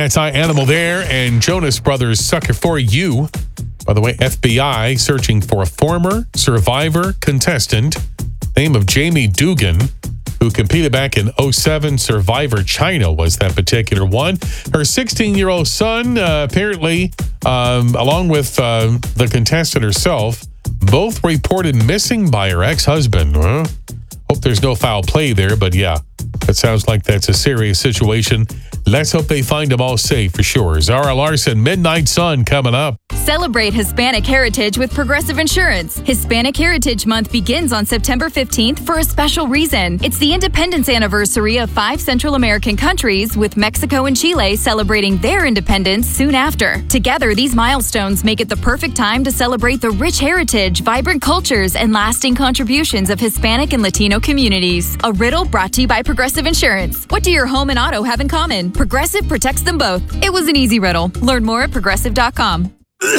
Cat's Eye Animal there, and Jonas Brothers Sucker for You. By the way, FBI searching for a former Survivor contestant, name of Jamie Dugan, who competed back in 2007. Survivor China was that particular one. Her 16-year-old son, apparently, along with the contestant herself, both reported missing by her ex-husband. Hope there's no foul play there, but yeah, that sounds like that's a serious situation. Let's hope they find them all safe for sure. Zara Larson, Midnight Sun coming up. Celebrate Hispanic heritage with Progressive Insurance. Hispanic Heritage Month begins on September 15th for a special reason. It's the independence anniversary of 5 Central American countries, with Mexico and Chile celebrating their independence soon after. Together, these milestones make it the perfect time to celebrate the rich heritage, vibrant cultures, and lasting contributions of Hispanic and Latino communities. A riddle brought to you by Progressive Insurance. What do your home and auto have in common? Progressive protects them both. It was an easy riddle. Learn more at progressive.com.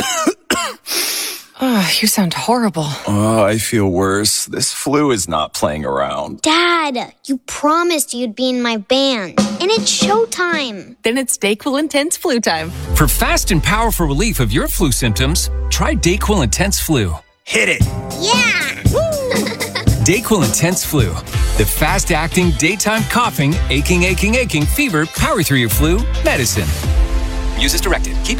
You sound horrible. Oh, I feel worse. This flu is not playing around. Dad, you promised you'd be in my band, and it's showtime. Then it's DayQuil Intense Flu time. For fast and powerful relief of your flu symptoms, try DayQuil Intense Flu. Hit it. Yeah! DayQuil Intense Flu. The fast-acting, daytime coughing, aching, fever, power through your flu medicine. Use as directed. Keep